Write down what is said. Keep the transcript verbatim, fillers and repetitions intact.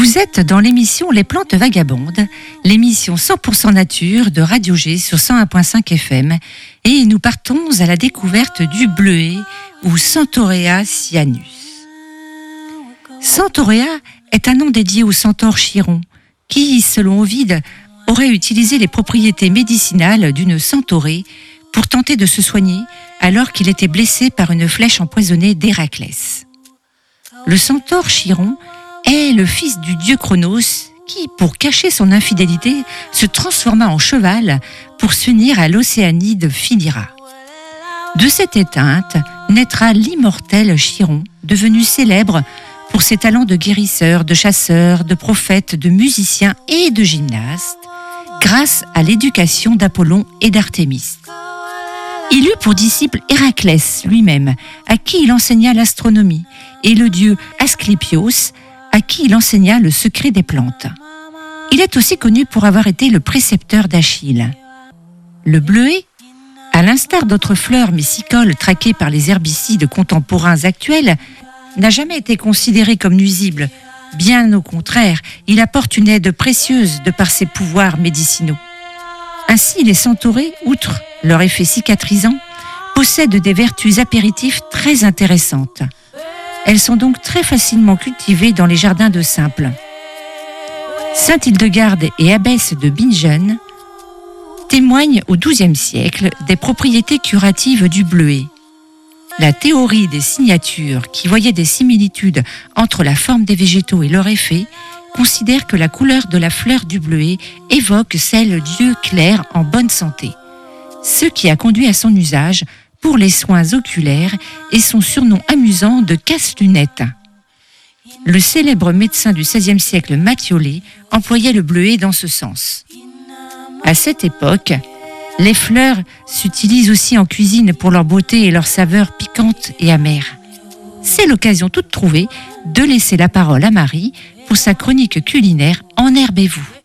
Vous êtes dans l'émission Les Plantes Vagabondes, l'émission cent pour cent nature de Radio G sur cent un virgule cinq F M, et nous partons à la découverte du bleuet ou Centaurea cyanus. Centaurea est un nom dédié au centaure Chiron, qui, selon Ovide, aurait utilisé les propriétés médicinales d'une centaurée pour tenter de se soigner alors qu'il était blessé par une flèche empoisonnée d'Héraclès. Le centaure Chiron est le fils du dieu Cronos qui, pour cacher son infidélité, se transforma en cheval pour s'unir à l'Océanie de Philira. De cette éteinte naîtra l'immortel Chiron, devenu célèbre pour ses talents de guérisseur, de chasseur, de prophète, de musicien et de gymnaste, grâce à l'éducation d'Apollon et d'Artémis. Il eut pour disciple Héraclès lui-même, à qui il enseigna l'astronomie, et le dieu Asclépios, à qui il enseigna le secret des plantes. Il est aussi connu pour avoir été le précepteur d'Achille. Le bleuet, à l'instar d'autres fleurs mysicoles traquées par les herbicides contemporains actuels, n'a jamais été considéré comme nuisible. Bien au contraire, il apporte une aide précieuse de par ses pouvoirs médicinaux. Ainsi, les centaurées, outre leur effet cicatrisant, possèdent des vertus apéritives très intéressantes. Elles sont donc très facilement cultivées dans les jardins de Simples. Sainte Hildegarde et abbesse de Bingen témoignent au douzième siècle des propriétés curatives du bleuet. La théorie des signatures, qui voyait des similitudes entre la forme des végétaux et leur effet, considère que la couleur de la fleur du bleuet évoque celle d'yeux clairs en bonne santé, ce qui a conduit à son usage pour les soins oculaires et son surnom amusant de casse-lunettes. Le célèbre médecin du seizième siècle Matthiolé employait le bleuet dans ce sens. À cette époque, les fleurs s'utilisent aussi en cuisine pour leur beauté et leur saveur piquante et amère. C'est l'occasion toute trouvée de laisser la parole à Marie pour sa chronique culinaire Enherbez-vous.